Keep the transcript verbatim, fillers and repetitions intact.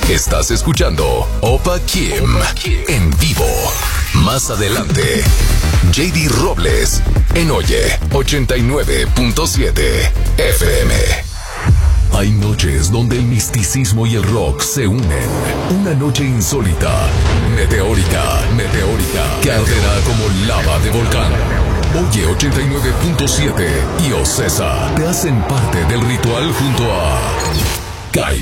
Estás escuchando Opa Kim en vivo. Más adelante, J D Robles en Oye ochenta y nueve punto siete F M. Hay noches donde el misticismo y el rock se unen. Una noche insólita, meteórica, meteórica, que arderá como lava de volcán. Oye ochenta y nueve punto siete y Ocesa te hacen parte del ritual junto a Kai